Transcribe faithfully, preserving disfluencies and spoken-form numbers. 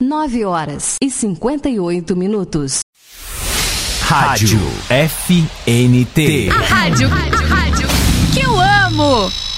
nove horas e cinquenta e oito minutos. Rádio F N T. A rádio, a rádio que eu amo.